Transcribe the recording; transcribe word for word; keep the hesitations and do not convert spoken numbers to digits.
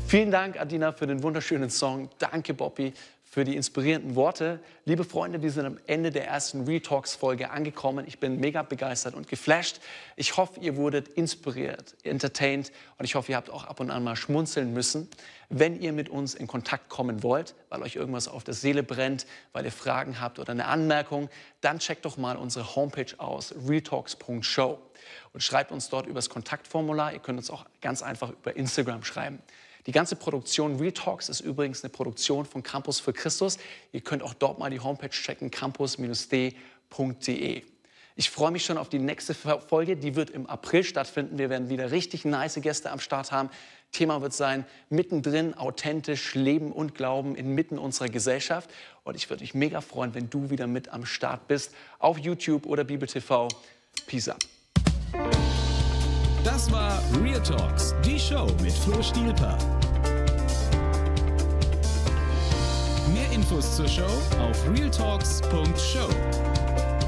Vielen Dank, Adina, für den wunderschönen Song. Danke, Bobby, für die inspirierenden Worte. Liebe Freunde, wir sind am Ende der ersten Real Talks-Folge angekommen. Ich bin mega begeistert und geflasht. Ich hoffe, ihr wurdet inspiriert, entertained und ich hoffe, ihr habt auch ab und an mal schmunzeln müssen. Wenn ihr mit uns in Kontakt kommen wollt, weil euch irgendwas auf der Seele brennt, weil ihr Fragen habt oder eine Anmerkung, dann checkt doch mal unsere Homepage aus, realtalks punkt show, und schreibt uns dort über das Kontaktformular. Ihr könnt uns auch ganz einfach über Instagram schreiben. Die ganze Produktion Real Talks ist übrigens eine Produktion von Campus für Christus. Ihr könnt auch dort mal die Homepage checken, campus d punkt de. Ich freue mich schon auf die nächste Folge, die wird im April stattfinden. Wir werden wieder richtig nice Gäste am Start haben. Thema wird sein, mittendrin, authentisch, Leben und Glauben inmitten unserer Gesellschaft. Und ich würde mich mega freuen, wenn du wieder mit am Start bist, auf YouTube oder Bibel T V. Peace up. Das war Real Talks, die Show mit Flo Stielper. Mehr Infos zur Show auf realtalks punkt show.